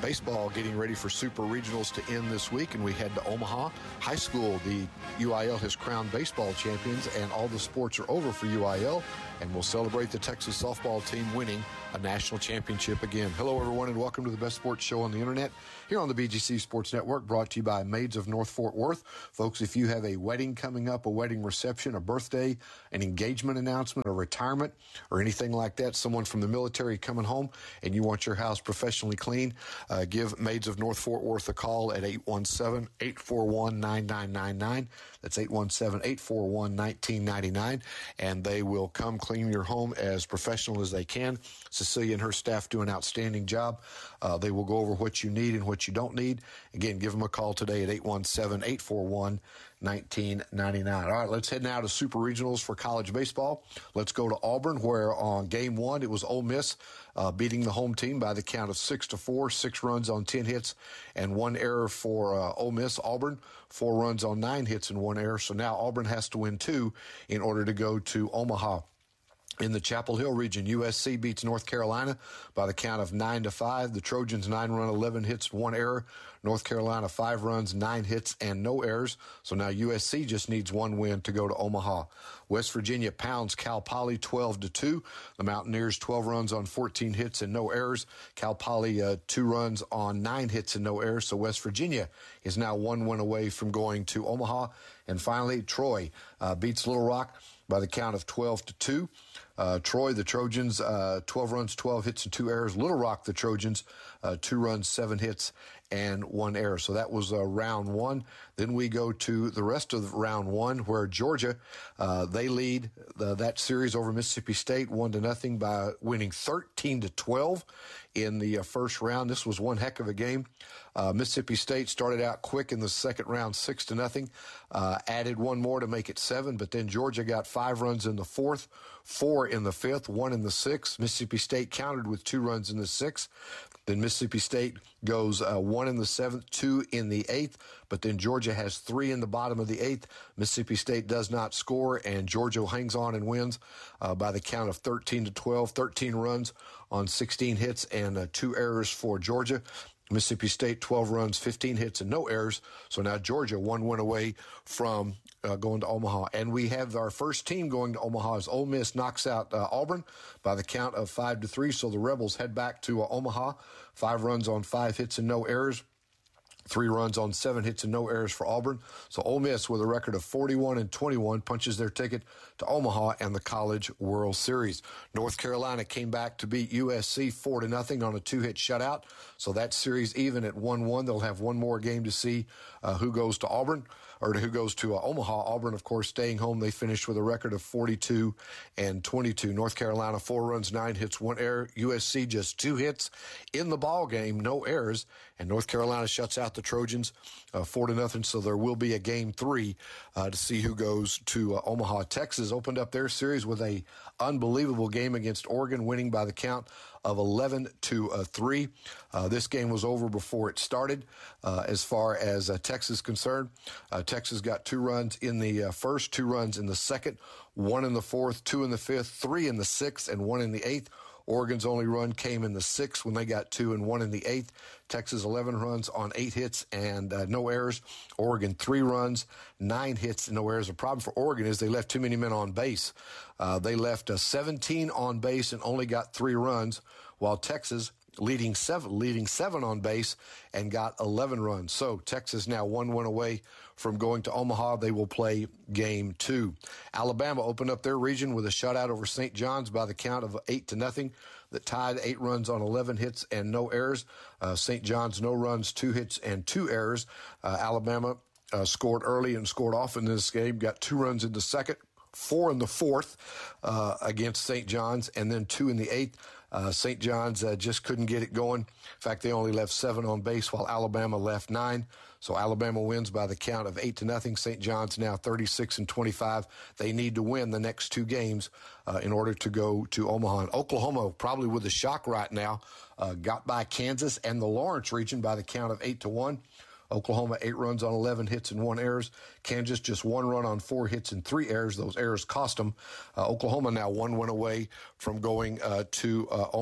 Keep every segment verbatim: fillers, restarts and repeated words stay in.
baseball getting ready for Super Regionals to end this week, and we head to Omaha High School. The U I L has crowned baseball champions, and all the sports are over for U I L, and we'll celebrate the Texas softball team winning a national championship again. Hello, everyone, and welcome to the best sports show on the internet here on the B G C Sports Network, brought to you by Maids of North Fort Worth. Folks, if you have a wedding coming up, a wedding reception, a birthday, an engagement announcement, a retirement, or anything like that, someone from the military coming home, and you want your house professionally clean, uh, give Maids of North Fort Worth a call at eight one seven, eight four one, nine nine nine nine. That's eight one seven, eight four one, one nine nine nine, and they will come clean your home as professional as they can. Cecilia and her staff do an outstanding job. Uh, they will go over what you need and what you don't need. Again, give them a call today at eight one seven, eight four one, one nine nine nine. All right, let's head now to Super Regionals for college baseball. Let's go to Auburn, where on game one, it was Ole Miss uh, beating the home team by the count of six to four, six runs on ten hits and one error for uh, Ole Miss. Auburn, four runs on nine hits and one error. So now Auburn has to win two in order to go to Omaha. In the Chapel Hill region, U S C beats North Carolina by the count of nine to five. The Trojans nine run, eleven hits, one error. North Carolina five runs, nine hits, and no errors. So now U S C just needs one win to go to Omaha. West Virginia pounds Cal Poly twelve to two. The Mountaineers twelve runs on fourteen hits and no errors. Cal Poly uh, two runs on nine hits and no errors. So West Virginia is now one win away from going to Omaha. And finally, Troy uh, beats Little Rock by the count of twelve to two. Uh, Troy, the Trojans, uh, twelve runs, twelve hits, and two errors. Little Rock, the Trojans, uh, two runs, seven hits, and one error. So that was uh, round one. Then we go to the rest of round one, where Georgia, uh, they lead the, that series over Mississippi State one to nothing by winning thirteen to twelve in the uh, first round. This was one heck of a game. Uh, Mississippi State started out quick in the second round, six to nothing, uh, added one more to make it seven, but then Georgia got five runs in the fourth, four in the fifth, one in the sixth. Mississippi State countered with two runs in the sixth. Then Mississippi State goes uh, one in the seventh, two in the eighth, but then Georgia has three in the bottom of the eighth. Mississippi State does not score, and Georgia hangs on and wins uh, by the count of thirteen to twelve, thirteen runs on sixteen hits and uh, two errors for Georgia. Mississippi State, twelve runs, fifteen hits, and no errors. So now Georgia, one win away from uh, going to Omaha. And we have our first team going to Omaha as Ole Miss knocks out uh, Auburn by the count of five to three. So the Rebels head back to uh, Omaha, five runs on five hits and no errors. Three runs on seven hits and no errors for Auburn. So Ole Miss, with a record of forty-one and twenty-one, punches their ticket to Omaha and the College World Series. North Carolina came back to beat U S C four to nothing on a two-hit shutout. So that series even at one one. They'll have one more game to see uh, who goes to Auburn or to who goes to uh, Omaha. Auburn, of course, staying home. They finished with a record of forty-two and twenty-two. North Carolina, four runs, nine hits, one error. U S C just two hits in the ball game, no errors. And North Carolina shuts out the Trojans uh, four to nothing. So there will be a game three uh, to see who goes to uh, Omaha. Texas opened up their series with a unbelievable game against Oregon, winning by the count of eleven to three. Uh, this game was over before it started. Uh, as far as uh, Texas is concerned, uh, Texas got two runs in the uh, first, two runs in the second, one in the fourth, two in the fifth, three in the sixth, and one in the eighth. Oregon's only run came in the sixth when they got two and one in the eighth. Texas, eleven runs on eight hits and uh, no errors. Oregon, three runs, nine hits and no errors. The problem for Oregon is they left too many men on base. Uh, they left uh, seventeen on base and only got three runs, while Texas leading seven, leading seven on base and got eleven runs. So Texas now one win away from going to Omaha. They will play game two. Alabama opened up their region with a shutout over Saint John's by the count of eight to nothing. That tied eight runs on eleven hits and no errors. Uh, Saint John's no runs, two hits and two errors. Uh, Alabama uh, scored early and scored often in this game. Got two runs in the second, four in the fourth uh, against Saint John's, and then two in the eighth. Uh, Saint John's uh, just couldn't get it going. In fact, they only left seven on base while Alabama left nine. So Alabama wins by the count of eight to nothing. Saint John's now thirty-six and twenty-five. They need to win the next two games uh, in order to go to Omaha. And Oklahoma, probably with a shock right now, uh, got by Kansas and the Lawrence region by the count of eight to one. Oklahoma, eight runs on eleven hits and one errors. Kansas, just one run on four hits and three errors. Those errors cost them. Uh, Oklahoma now one win away from going uh, to uh, Omaha.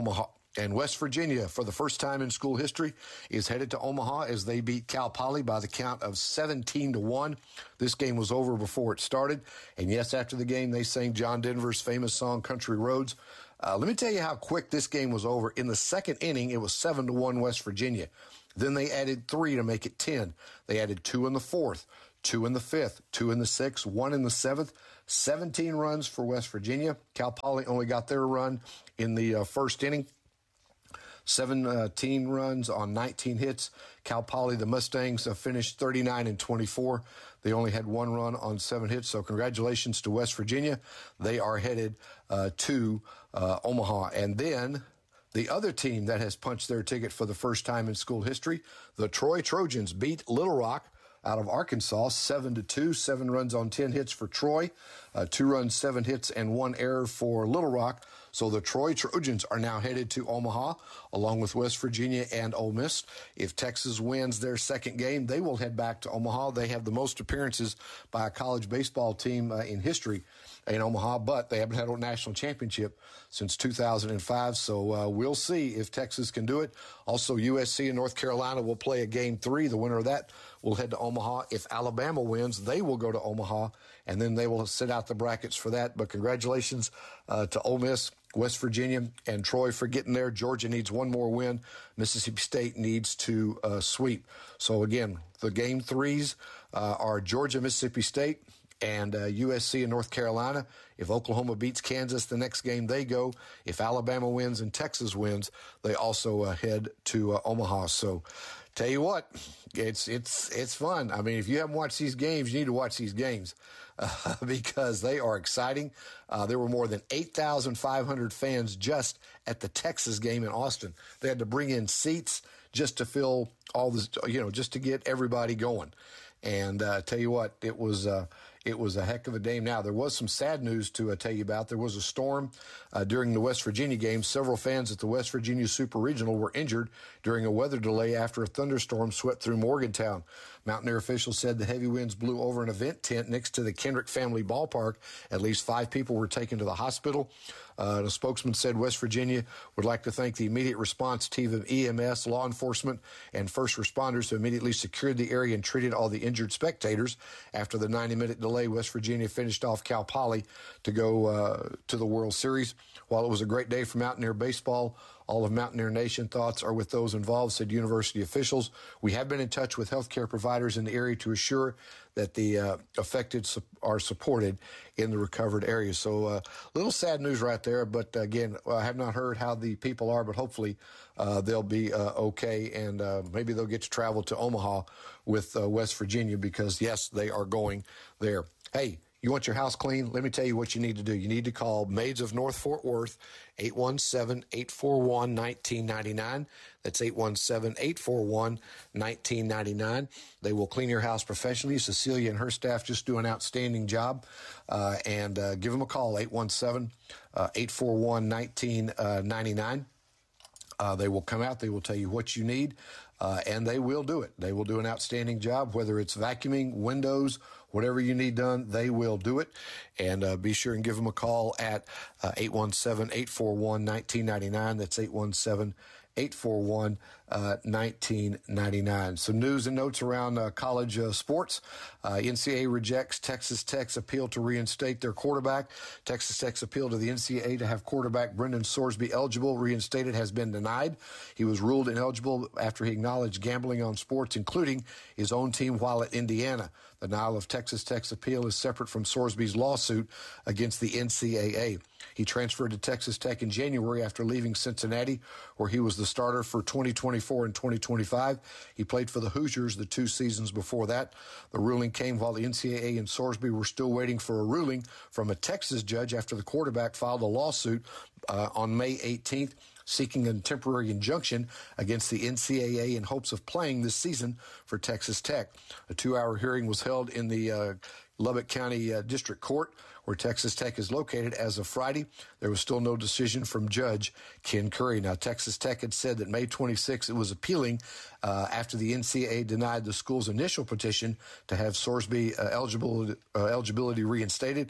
And West Virginia, for the first time in school history, is headed to Omaha as they beat Cal Poly by the count of seventeen to one. This game was over before it started. And yes, after the game, they sang John Denver's famous song, Country Roads. Uh, let me tell you how quick this game was over. In the second inning, it was seven to one West Virginia. Then they added three to make it ten. They added two in the fourth, two in the fifth, two in the sixth, one in the seventh. seventeen runs for West Virginia. Cal Poly only got their run in the uh, first inning. seventeen runs on nineteen hits. Cal Poly, the Mustangs, uh, finished thirty-nine and twenty-four. They only had one run on seven hits. So congratulations to West Virginia. They are headed uh, to uh, Omaha. And then the other team that has punched their ticket for the first time in school history, the Troy Trojans, beat Little Rock out of Arkansas, seven to two, seven runs on ten hits for Troy, uh, two runs, seven hits, and one error for Little Rock. So the Troy Trojans are now headed to Omaha, along with West Virginia and Ole Miss. If Texas wins their second game, they will head back to Omaha. They have the most appearances by a college baseball team uh, in history in Omaha, but they haven't had a national championship since two thousand five. So uh, we'll see if Texas can do it. Also, U S C and North Carolina will play a game three. The winner of that will head to Omaha. If Alabama wins, they will go to Omaha, and then they will sit out the brackets for that. But congratulations uh, to Ole Miss, West Virginia, and Troy for getting there. Georgia needs one more win. Mississippi State needs to uh, sweep. So, again, the game threes uh, are Georgia, Mississippi State, and uh, U S C and North Carolina. If Oklahoma beats Kansas, the next game they go. If Alabama wins and Texas wins, they also uh, head to uh, Omaha. So, tell you what, it's it's it's fun. I mean, if you haven't watched these games, you need to watch these games uh, because they are exciting. Uh, there were more than eight thousand five hundred fans just at the Texas game in Austin. They had to bring in seats just to fill all this, you know, just to get everybody going. And uh, tell you what, it was uh, it was a heck of a day. Now, there was some sad news to uh, tell you about. There was a storm uh, during the West Virginia game. Several fans at the West Virginia Super Regional were injured during a weather delay after a thunderstorm swept through Morgantown. Mountaineer officials said the heavy winds blew over an event tent next to the Kendrick family ballpark. At least five people were taken to the hospital. Uh, the spokesman said West Virginia would like to thank the immediate response team of E M S, law enforcement, and first responders who immediately secured the area and treated all the injured spectators. After the ninety-minute delay, West Virginia finished off Cal Poly to go uh, to the World Series. While it was a great day for Mountaineer baseball, all of Mountaineer Nation thoughts are with those involved, said university officials. We have been in touch with healthcare providers in the area to assure that the uh, affected su- are supported in the recovered areas. So a uh, little sad news right there. But again, I have not heard how the people are, but hopefully uh, they'll be uh, okay. And uh, maybe they'll get to travel to Omaha with uh, West Virginia because, yes, they are going there. Hey, you want your house clean? Let me tell you what you need to do. You need to call Maids of North Fort Worth, eight one seven, eight four one, one nine nine nine. That's eight one seven, eight four one, one nine nine nine. They will clean your house professionally. Cecilia and her staff just do an outstanding job. Uh, and uh, give them a call, eight one seven, eight four one, one nine nine nine. Uh, they will come out. They will tell you what you need, uh, and they will do it. They will do an outstanding job, whether it's vacuuming, windows, whatever you need done, they will do it. And uh, be sure and give them a call at uh, eight one seven, eight four one, one nine nine nine. That's eight one seven, eight four one, one nine nine nine. Some news and notes around uh, college uh, sports. Uh, N C double A rejects Texas Tech's appeal to reinstate their quarterback. Texas Tech's appeal to the N C double A to have quarterback Brendan Sorsby eligible reinstated has been denied. He was ruled ineligible after he acknowledged gambling on sports, including his own team while at Indiana. The denial of Texas Tech's appeal is separate from Sorsby's lawsuit against the N C double A. He transferred to Texas Tech in January after leaving Cincinnati, where he was the starter for twenty twenty-four and twenty twenty-five. He played for the Hoosiers the two seasons before that. The ruling came while the N C double A and Sorsby were still waiting for a ruling from a Texas judge after the quarterback filed a lawsuit uh, on May eighteenth seeking a temporary injunction against the N C double A in hopes of playing this season for Texas Tech. A two-hour hearing was held in the uh, Lubbock County uh, District Court, where Texas Tech is located. As of Friday, there was still no decision from Judge Ken Curry. Now, Texas Tech had said that May twenty-sixth it was appealing uh, after the N C double A denied the school's initial petition to have Sorsby uh, eligible, uh, eligibility reinstated.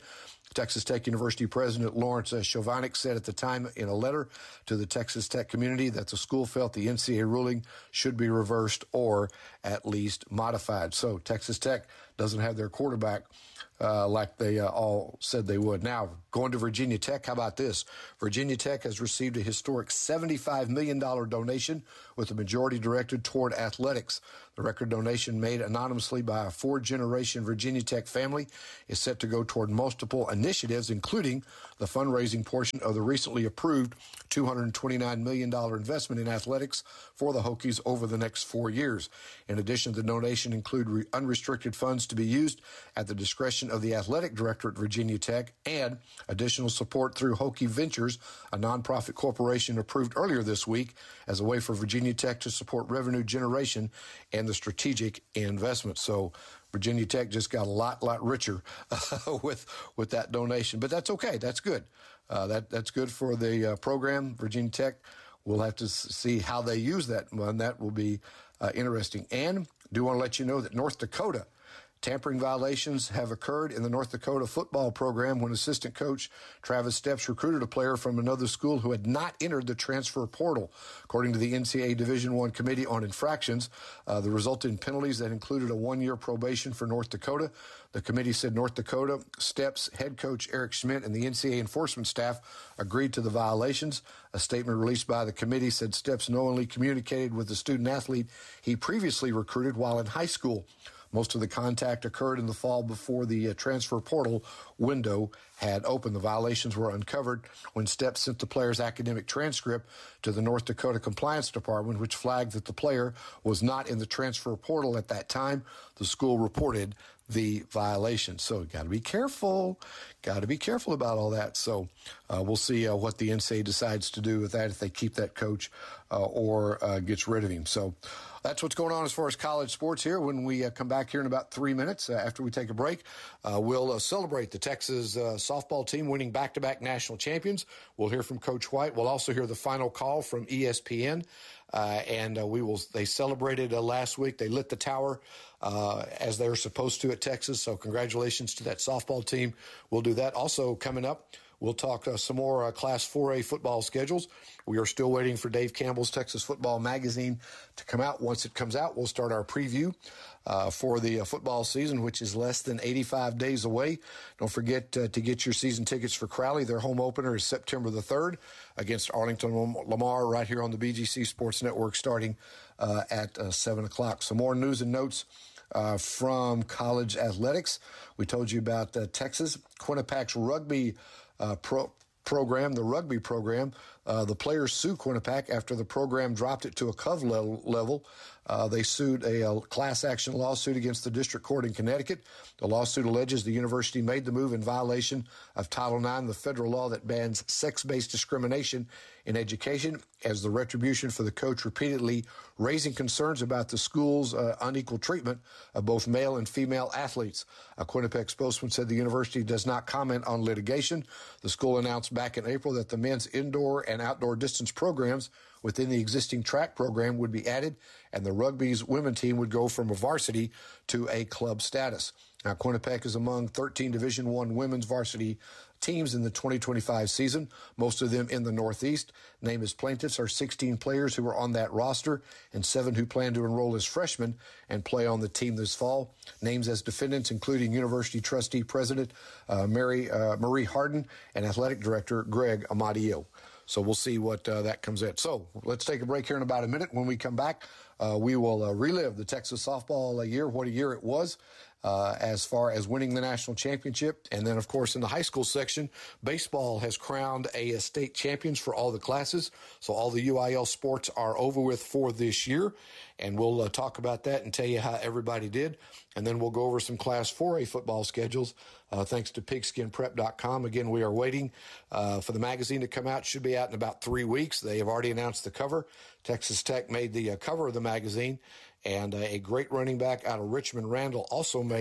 Texas Tech University President Lawrence Chovanec said at the time in a letter to the Texas Tech community that the school felt the N C double A ruling should be reversed or at least modified. So Texas Tech doesn't have their quarterback uh, like they uh, all said they would. Now, going to Virginia Tech, how about this? Virginia Tech has received a historic seventy-five million dollars donation, with the majority directed toward athletics. The record donation, made anonymously by a four-generation Virginia Tech family, is set to go toward multiple initiatives, including the fundraising portion of the recently approved two hundred twenty-nine million dollars investment in athletics for the Hokies over the next four years. In addition, the donation include re- unrestricted funds to be used at the discretion of the athletic director at Virginia Tech and additional support through Hokie Ventures, a nonprofit corporation approved earlier this week as a way for Virginia Tech to support revenue generation and the strategic investment. So Virginia Tech just got a lot, lot richer uh, with with that donation. But that's okay. That's good. Uh, that That's good for the uh, program. Virginia Tech, we'll have to s- see how they use that, and that will be uh, interesting. And do want to let you know that North Dakota, tampering violations have occurred in the North Dakota football program when assistant coach Travis Steps recruited a player from another school who had not entered the transfer portal. According to the N C double A Division I Committee on Infractions, uh, the resulted in penalties that included a one-year probation for North Dakota. The committee said North Dakota, Steps head coach Eric Schmidt, and the N C double A enforcement staff agreed to the violations. A statement released by the committee said Steps knowingly communicated with the student-athlete he previously recruited while in high school. Most of the contact occurred in the fall before the uh, transfer portal window had opened. The violations were uncovered when Steps sent the player's academic transcript to the North Dakota Compliance Department, which flagged that the player was not in the transfer portal at that time. The school reported the violation. So got to be careful. Got to be careful about all that. So uh, we'll see uh, what the N C double A decides to do with that, if they keep that coach uh, or uh, gets rid of him. So that's what's going on as far as college sports here. When we uh, come back here in about three minutes uh, after we take a break, uh, we'll uh, celebrate the Texas uh, softball team winning back-to-back national champions. We'll hear from Coach White. We'll also hear the final call from E S P N. Uh, and uh, we will. They celebrated uh, last week. They lit the tower uh, as they were supposed to at Texas. So congratulations to that softball team. We'll do that. Also coming up, we'll talk uh, some more uh, Class four A football schedules. We are still waiting for Dave Campbell's Texas Football Magazine to come out. Once it comes out, we'll start our preview uh, for the uh, football season, which is less than eighty-five days away. Don't forget uh, to get your season tickets for Crowley. Their home opener is September the third against Arlington Lamar right here on the B G C Sports Network starting uh, at uh, seven o'clock. Some more news and notes Uh, from college athletics. We told you about uh, Texas. Quinnipiac's rugby uh, pro program, the rugby program. Uh, the players sued Quinnipiac after the program dropped it to a cov level. level. Uh, they sued a, a class action lawsuit against the district court in Connecticut. The lawsuit alleges the university made the move in violation of Title nine, the federal law that bans sex-based discrimination in education, as the retribution for the coach repeatedly raising concerns about the school's uh, unequal treatment of both male and female athletes. A Quinnipiac spokesman said the university does not comment on litigation. The school announced back in April that the men's indoor and outdoor distance programs within the existing track program would be added, and the rugby's women team would go from a varsity to a club status. Now, Quinnipiac is among thirteen Division I women's varsity teams in the twenty twenty-five season, most of them in the Northeast. Named as plaintiffs are sixteen players who are on that roster and seven who plan to enroll as freshmen and play on the team this fall. Names as defendants including University Trustee President uh, Mary uh, Marie Harden and Athletic Director Greg Amadio. So we'll see what uh, that comes at. So let's take a break here in about a minute. When we come back, uh, we will uh, relive the Texas softball year, what a year it was. Uh, as far as winning the national championship. And then, of course, in the high school section, baseball has crowned a, a state champions for all the classes. So all the U I L sports are over with for this year. And we'll uh, talk about that and tell you how everybody did. And then we'll go over some Class four A football schedules, uh, thanks to pigskin prep dot com. Again, we are waiting uh, for the magazine to come out. Should be out in about three weeks. They have already announced the cover. Texas Tech made the uh, cover of the magazine. And uh, a great running back out of Richmond, Randall, also made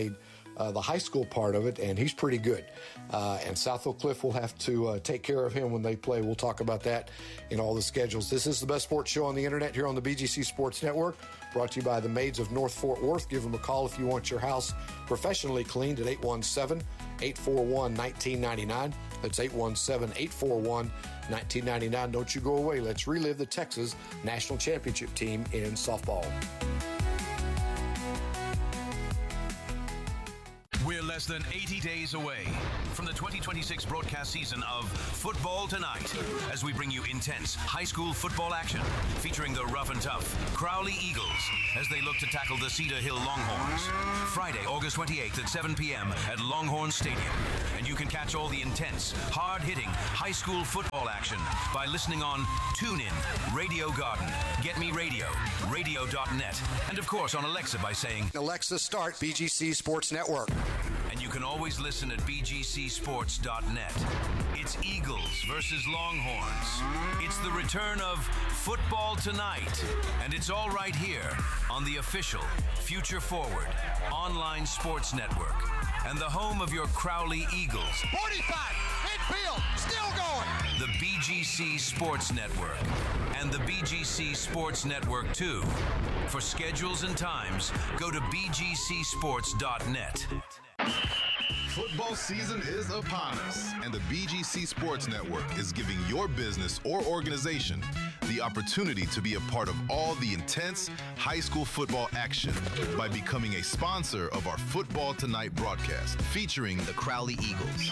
uh, the high school part of it, and he's pretty good. Uh, and South Oak Cliff will have to uh, take care of him when they play. We'll talk about that in all the schedules. This is the best sports show on the internet here on the B G C Sports Network, brought to you by the Maids of North Fort Worth. Give them a call if you want your house professionally cleaned at eight one seven, eight four one, one nine nine nine. That's eight one seven, eight four one, one nine nine nine. Don't you go away. Let's relive the Texas National Championship team in softball. We're less than eighty days away from the twenty twenty-six broadcast season of Football Tonight, as we bring you intense high school football action featuring the rough and tough Crowley Eagles as they look to tackle the Cedar Hill Longhorns. Friday, August twenty-eighth at seven p.m. at Longhorn Stadium. And you can catch all the intense, hard-hitting high school football action by listening on TuneIn, Radio Garden, Get Me Radio, radio dot net, and of course on Alexa by saying, Alexa, start B G C Sports Network. And you can always listen at b g c sports dot net. It's Eagles versus Longhorns. It's the return of Football Tonight. And it's all right here on the official Future Forward online sports network and the home of your Crowley Eagles. forty-five, midfield, still going. The B G C Sports Network and the B G C Sports Network two. For schedules and times, go to b g c sports dot net. Football season is upon us, and the B G C Sports Network is giving your business or organization the opportunity to be a part of all the intense high school football action by becoming a sponsor of our Football Tonight broadcast featuring the Crowley Eagles.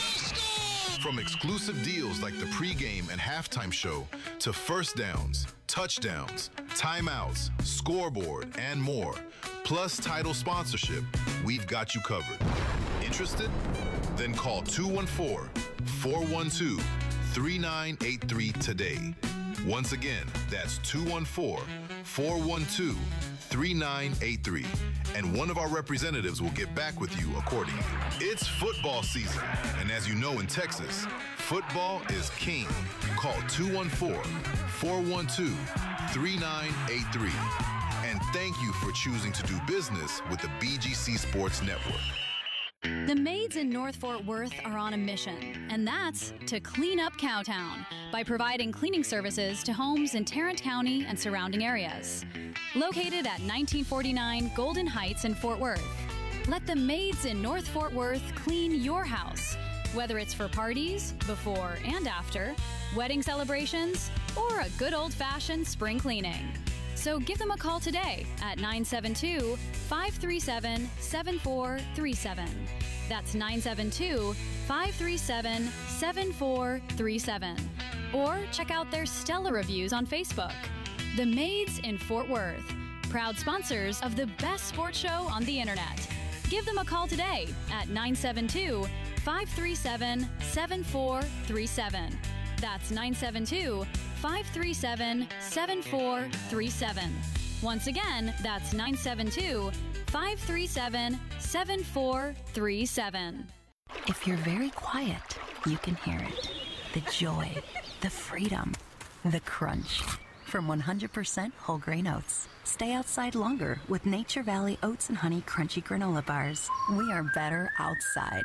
From exclusive deals like the pregame and halftime show to first downs, touchdowns, timeouts, scoreboard, and more, plus title sponsorship, we've got you covered. Interested? Then call two one four, four one two, three nine eight three today. Once again, that's two one four, four one two, three nine eight three, and one of our representatives will get back with you accordingly. It's football season, and as you know in Texas, football is king. Call two one four, four one two, three nine eight three. And thank you for choosing to do business with the B G C Sports Network. The Maids in North Fort Worth are on a mission, and that's to clean up Cowtown by providing cleaning services to homes in Tarrant County and surrounding areas. Located at nineteen forty-nine Golden Heights in Fort Worth, let the Maids in North Fort Worth clean your house, whether it's for parties, before and after, wedding celebrations, or a good old-fashioned spring cleaning. So give them a call today at nine seven two, five three seven, seven four three seven. That's nine seven two, five three seven, seven four three seven. Or check out their stellar reviews on Facebook. The Maids in Fort Worth, proud sponsors of the best sports show on the internet. Give them a call today at nine seven two, five three seven, seven four three seven. That's nine seven two, five three seven, seven four three seven. Once again, that's nine seven two, five three seven, seven four three seven. If you're very quiet, you can hear it. The joy, the freedom, the crunch. From one hundred percent whole grain oats. Stay outside longer with Nature Valley Oats and Honey Crunchy Granola Bars. We are better outside.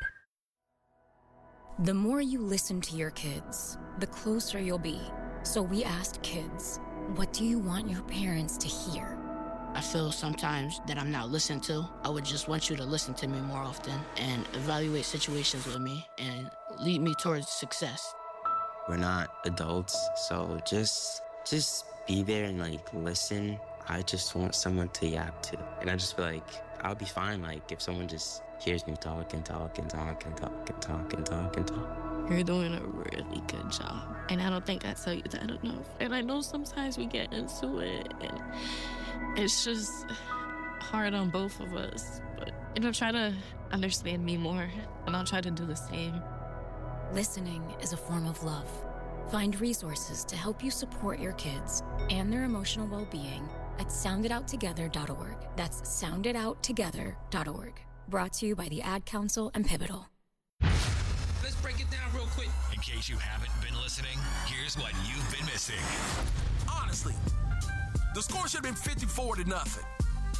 The more you listen to your kids, the closer you'll be. So we asked kids, what do you want your parents to hear? I feel sometimes that I'm not listened to. I would just want you to listen to me more often and evaluate situations with me and lead me towards success. We're not adults, so just just be there and like listen. I just want someone to yap to. And I just feel like I'll be fine like if someone just hears me talk and talk and talk and talk and talk and talk and talk. You're doing a really good job. And I don't think I tell you that enough. And I know sometimes we get into it and it's just hard on both of us. But, you know, try to understand me more and I'll try to do the same. Listening is a form of love. Find resources to help you support your kids and their emotional well-being at sound it out together dot org. That's sound it out together dot org. Brought to you by the Ad Council and Pivotal. Let's break it down real quick. In case you haven't been listening, here's what you've been missing. Honestly, the score should have been fifty-four to nothing.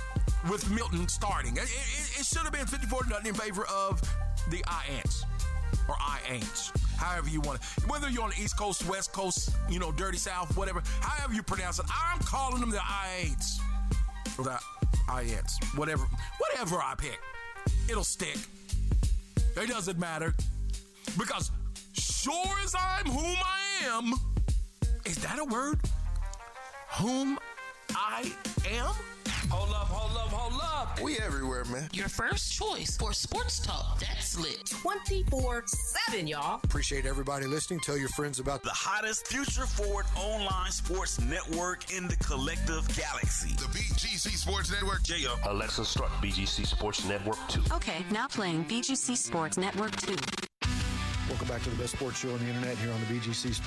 with Milton starting. It, it, it should have been fifty-four to nothing in favor of the I-Ants, or I-Ants, however you want it. Whether you're on the East Coast, West Coast, you know, Dirty South, whatever, however you pronounce it, I'm calling them the I-Ants, or the I-Ants, whatever, whatever I pick, it'll stick. It doesn't matter, because sure as I'm whom I am, is that a word? Whom I am? Hold up, hold up, hold up. We everywhere, man. Your first choice for sports talk that's lit. twenty-four seven, y'all. Appreciate everybody listening. Tell your friends about the hottest future forward online sports network in the collective galaxy. The B G C Sports Network. Yeah, yo. Alexa, start B G C Sports Network two. Okay, now playing B G C Sports Network two. Welcome back to the best sports show on the internet here on the B G C Sports